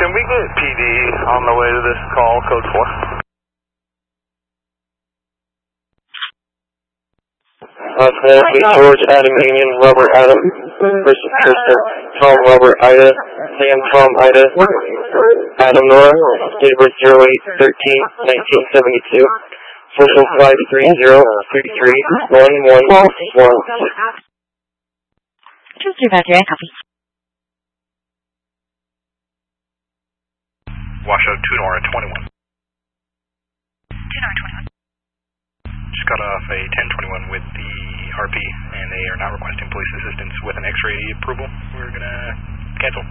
can we get PD on the way to this call, code 4? George, Adam, Union, Robert, Adam, versus Cursor, Tom, Robert, Ida, Sam, Tom, Ida, Adam, Nora, date of birth 08/13/1972, social 530-33-1116. Just do that, yeah, copy. Washoe 2 Nora 21. 2 Nora 21. Just got off a 1021 with the RP, and they are not requesting police assistance with an X-ray approval. We're gonna cancel.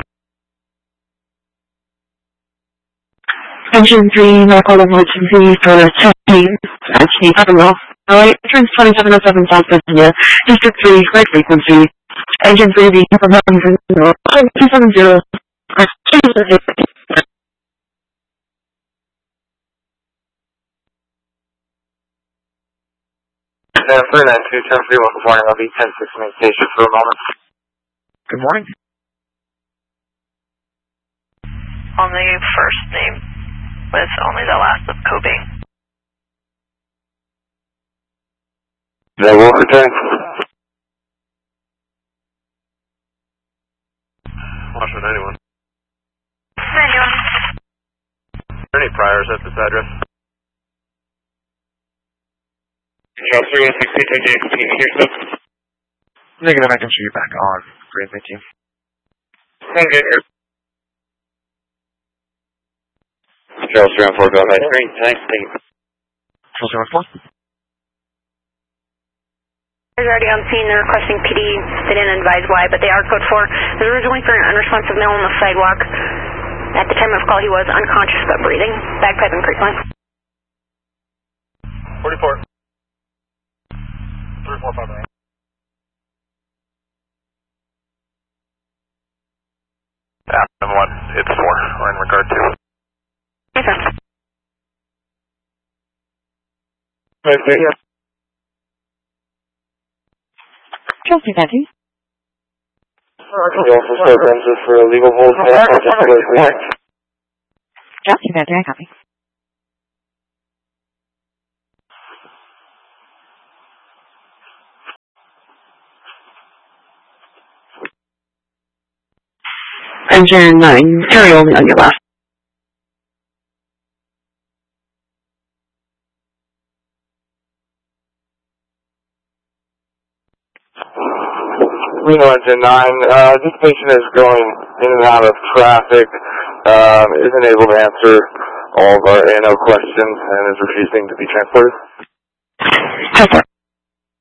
Engine 3, medical emergency for checking. Actually, I don't know. Alright, entrance 2707 South Virginia, District 3, right frequency. Engine 3, the 270. 392, 1031, good morning. I'll be 10-6 main station for a moment. Good morning. On the first name with only the last of Cobain. That will return. Washoe 91. 91. Are there any priors at this address? Charles 316, take the here, Negative, I can show you back on. Great, thank you. Thank you. Charles 314, go ahead. Great, thanks. Charles 314. They're already on scene. They're requesting PD. They didn't advise why, but they are code 4. It was originally for an unresponsive male on the sidewalk. At the time of call, he was unconscious but breathing. Bagpipe and creek line. 44. 345. Adam 1, it's 4. We're in regard to. Okay. Okay, yeah. Chelsea, Betty. We also start Renzo for a legal hold. Chelsea, Betty, I copy. Engine 9, carry only on your left. Reno Engine 9, this patient is going in and out of traffic, isn't able to answer all of our ANO questions, and is refusing to be transported.